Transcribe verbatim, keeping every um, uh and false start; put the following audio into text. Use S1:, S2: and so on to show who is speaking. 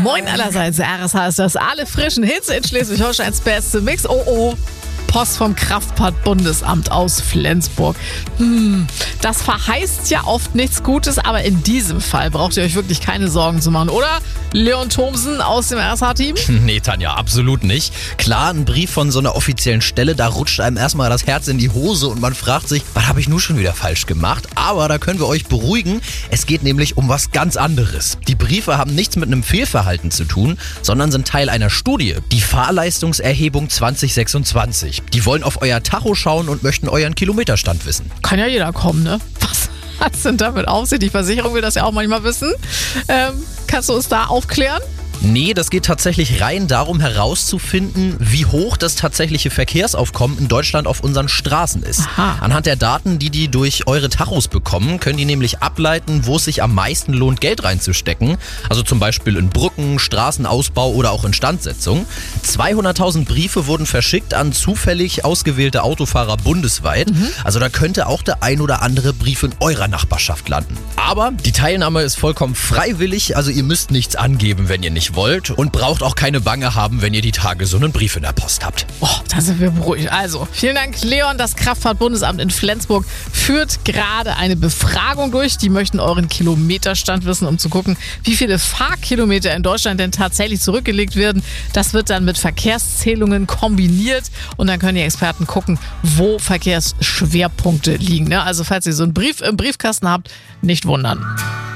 S1: Moin allerseits, R S H ist das. Alle frischen Hits in Schleswig-Holsteins beste Mix. Oh oh, Post vom Kraftfahrt-Bundesamt aus Flensburg. Hm, das verheißt ja oft nichts Gutes, aber in diesem Fall braucht ihr euch wirklich keine Sorgen zu machen, oder? Leon Thomsen aus dem R S H-Team?
S2: Nee, Tanja, absolut nicht. Klar, ein Brief von so einer offiziellen Stelle, da rutscht einem erstmal das Herz in die Hose und man fragt sich, was habe ich nun schon wieder falsch gemacht? Aber da können wir euch beruhigen, es geht nämlich um was ganz anderes. Die Briefe haben nichts mit einem Fehlverhalten zu tun, sondern sind Teil einer Studie, die Fahrleistungserhebung zwanzig sechsundzwanzig. Die wollen auf euer Tacho schauen und möchten euren Kilometerstand wissen.
S1: Kann ja jeder kommen, ne? Was hat es denn damit auf sich? Die Versicherung will das ja auch manchmal wissen. Ähm, kannst du uns da aufklären?
S2: Nee, das geht tatsächlich rein darum herauszufinden, wie hoch das tatsächliche Verkehrsaufkommen in Deutschland auf unseren Straßen ist.
S1: Aha.
S2: Anhand der Daten, die die durch eure Tachos bekommen, können die nämlich ableiten, wo es sich am meisten lohnt, Geld reinzustecken. Also zum Beispiel in Brücken, Straßenausbau oder auch Instandsetzung. zweihunderttausend Briefe wurden verschickt an zufällig ausgewählte Autofahrer bundesweit. Mhm. Also da könnte auch der ein oder andere Brief in eurer Nachbarschaft landen. Aber die Teilnahme ist vollkommen freiwillig, also ihr müsst nichts angeben, wenn ihr nicht wollt und braucht auch keine Bange haben, wenn ihr die Tage so einen Brief in der Post habt.
S1: Oh, da sind wir beruhigt. Also, vielen Dank, Leon. Das Kraftfahrt-Bundesamt in Flensburg führt gerade eine Befragung durch. Die möchten euren Kilometerstand wissen, um zu gucken, wie viele Fahrkilometer in Deutschland denn tatsächlich zurückgelegt werden. Das wird dann mit Verkehrszählungen kombiniert und dann können die Experten gucken, wo Verkehrsschwerpunkte liegen. Also, falls ihr so einen Brief im Briefkasten habt, nicht wundern.